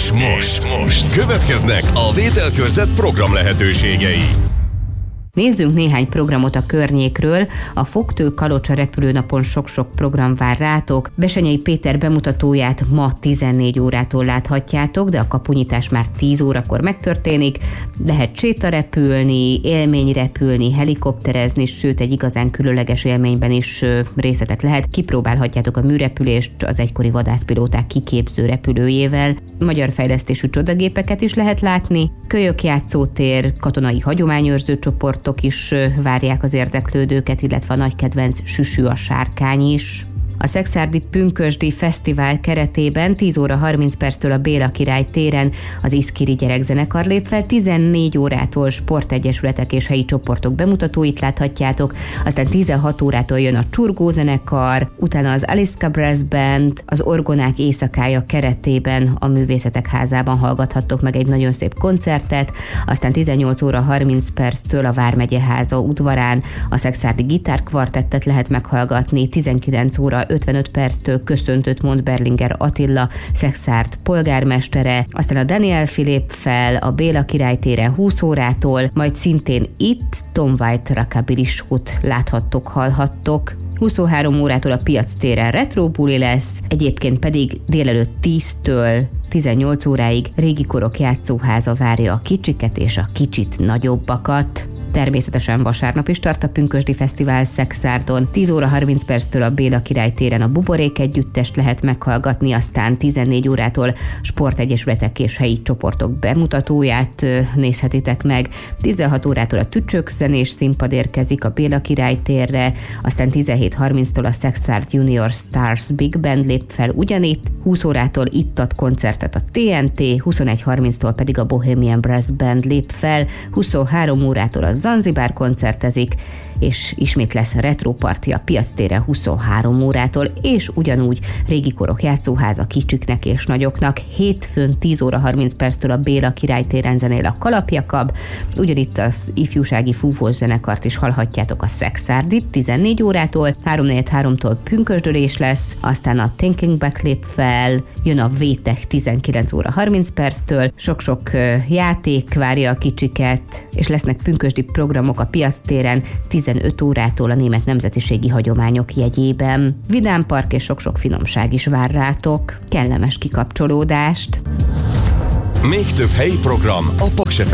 És most következnek a Vételkörzet program lehetőségei. Nézzünk néhány programot a környékről. A Fogtő-Kalocsa repülőnapon sok-sok program vár rátok. Besenyei Péter bemutatóját ma 14 órától láthatjátok, de a kapunyítás már 10 órakor megtörténik. Lehet sétarepülni, élményrepülni, helikopterezni, sőt egy igazán különleges élményben is részletek lehet. Kipróbálhatjátok a műrepülést az egykori vadászpilóták kiképző repülőjével. Magyar fejlesztésű csodagépeket is lehet látni. Kölyök játszótér, katonai hagyományőrző csoportok is várják az érdeklődőket, illetve a nagy kedvenc Süsű a sárkány is. A Szekszárdi Pünkösdi Fesztivál keretében 10 óra 30 perctől a Béla Király téren az Iszkiri gyerekzenekar lép fel, 14 órától sportegyesületek és helyi csoportok bemutatóit láthatjátok, aztán 16 órától jön a Csurgó zenekar, utána az Aliska Brass Band, az Orgonák éjszakája keretében a Művészetek Házában hallgathattok meg egy nagyon szép koncertet, aztán 18 óra 30 perctől a Vármegyeháza udvarán a Szekszárdi Gitárkvartettet lehet meghallgatni, 19 óra 55 perctől köszöntőt mond Berlinger Attila, Szekszárd polgármestere, aztán a Daniel lép fel a Béla Király téren 20 órától, majd szintén itt Tom White rockabilly show-t láthattok, hallhattok. 23 órától a Piac téren retro buli lesz, egyébként pedig délelőtt 10-től 18 óráig Régi Korok játszóháza várja a kicsiket és a kicsit nagyobbakat. Természetesen vasárnap is tart a Pünkösdi Fesztivál Szekszárdon. 10 óra 30 perctől a Béla Király téren a Buborék együttest lehet meghallgatni, aztán 14 órától sportegyesületek és helyi csoportok bemutatóját nézhetitek meg. 16 órától a Tücsök zenés színpad érkezik a Béla Király térre, aztán 17:30-tól a Szekszárd Junior Stars Big Band lép fel ugyanitt, 20 órától itt ad koncertet a TNT, 21:30-tól pedig a Bohemian Brass Band lép fel, 23 órától a Zanzibár koncertezik, és ismét lesz retro party a Piac téren 23 órától, és ugyanúgy Régi Korok játszóháza kicsiknek és nagyoknak. Hétfőn 10 óra 30 perctől a Béla Király téren zenél a Kalapjakab, ugyanitt az ifjúsági fúvós zenekart is hallhatjátok a Szekszárdit 14 órától, 3:43-tól pünkösdölés lesz, aztán a Thinking Back lép fel, jön a Vétek 19 óra 30 perctől, sok-sok játék várja a kicsiket, és lesznek pünkösdi programok a Piac téren 15 órától a német nemzetiségi hagyományok jegyében. Vidámpark és sok-sok finomság is vár rátok. Kellemes kikapcsolódást! Még több helyi program a Paks FM